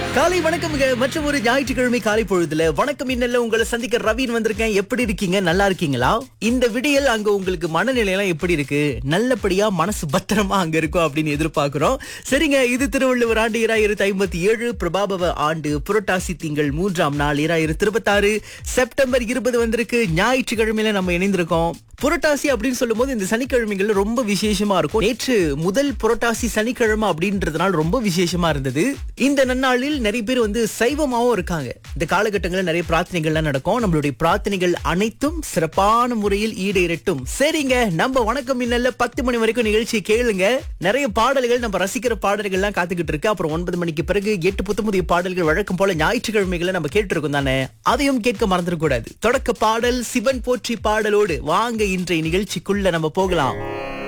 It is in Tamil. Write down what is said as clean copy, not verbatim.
காலை வணக்கம்ங்க. மற்றும் ஒரு ஞாயிற்றுக்கிழமை காலை பொழுதுல வணக்கம் இன்னல்ல உங்களை சந்திக்க ரவீன் வந்திருக்கேன். எப்படி இருக்கீங்க? நல்லா இருக்கீங்களா? இந்த விடியல் அங்க உங்களுக்கு மனநிலை எல்லாம் எப்படி இருக்கு? நல்லபடியா மனசு பத்திரமா அங்க இருக்கும் அப்படின்னு எதிர்பார்க்கிறோம். சரிங்க, இது திருவள்ளுவர் ஆண்டு 2057 பிரபாபவ ஆண்டு புரட்டாசி திங்கள் 3ஆம் நாள் 2026 செப்டம்பர் 20 வந்திருக்கு. ஞாயிற்றுக்கிழமையில நம்ம இணைந்திருக்கோம். புரட்டாசி அப்படின்னு சொல்லும்போது இந்த சனிக்கிழமைகள் ரொம்ப விசேஷமா இருக்கும். நேற்று முதல் புரட்டாசி சனிக்கிழமை அப்படின்றதுனால ரொம்ப விசேஷமா இருந்தது. இந்த நன்னாளில் நிறைய பேர் சைவமாவும் இருக்காங்க. இந்த காலகட்டங்களில் நிறைய பிரார்த்தனைகள்லாம் நடக்கும். நம்மளுடைய பிரார்த்தனைகள் அனைத்தும் சிறப்பான முறையில் ஈடேறட்டும். சரிங்க, நம்ம வணக்கம் இன்னல்ல 10 மணி வரைக்கும் நிகழ்ச்சியை கேளுங்க. நிறைய பாடல்கள், நம்ம ரசிக்கிற பாடல்கள்லாம் காத்துக்கிட்டு இருக்கு. அப்புறம் 9 மணிக்கு பிறகு 8 புத்தமுதிய பாடல்கள் வழக்கம் போல ஞாயிற்றுக்கிழமைகளை நம்ம கேட்டிருக்கோம் தானே, அதையும் கேட்க மறந்துடக்கூடாது. தொடக்க பாடல் சிவன் போற்றி பாடலோடு வாங்க இன்றைய நிகழ்ச்சிக்குள்ள நம்ம போகலாம்.